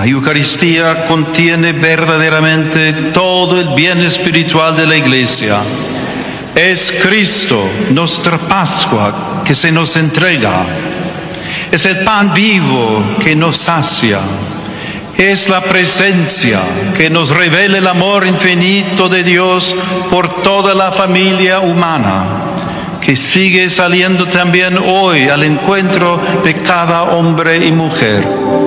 La Eucaristía contiene verdaderamente todo el bien espiritual de la Iglesia. Es Cristo, nuestra Pascua, que se nos entrega. Es el pan vivo que nos sacia. Es la presencia que nos revela el amor infinito de Dios por toda la familia humana, que sigue saliendo también hoy al encuentro de cada hombre y mujer.